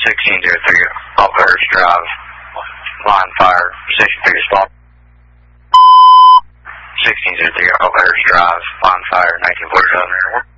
1603 off Hurst Drive, line fire, station figure spot. 1603 off Hurst Drive, line fire, 1947.